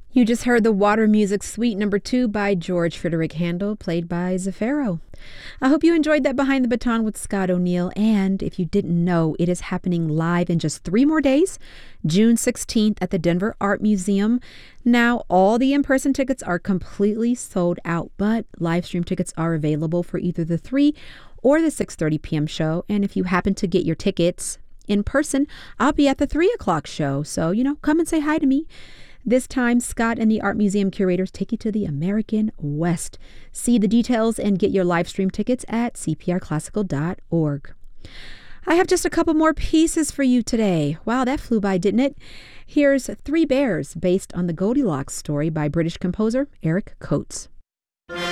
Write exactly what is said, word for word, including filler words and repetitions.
You just heard the Water Music Suite number two by George Frederick Handel, played by Zafiro. I hope you enjoyed that Behind the Baton with Scott O'Neill, and if you didn't know, it is happening live in just three more days, June sixteenth at the Denver Art Museum. Now, all the in-person tickets are completely sold out, but live stream tickets are available for either the three or the six thirty p.m. show, and if you happen to get your tickets in person, I'll be at the three o'clock show, so, you know, come and say hi to me. This time, Scott and the Art Museum curators take you to the American West. See the details and get your live stream tickets at c p r classical dot org. I have just a couple more pieces for you today. Wow, that flew by, didn't it? Here's Three Bears, based on the Goldilocks story by British composer Eric Coates.